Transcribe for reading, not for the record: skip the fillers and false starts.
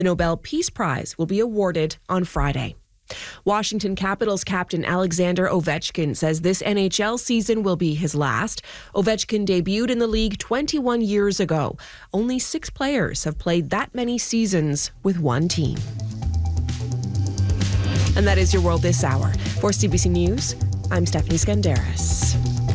The Nobel Peace Prize will be awarded on Friday. Washington Capitals captain Alexander Ovechkin says this NHL season will be his last. Ovechkin debuted in the league 21 years ago. Only 6 players have played that many seasons with one team. And that is your world this hour. For CBC News, I'm Stephanie Skandaris.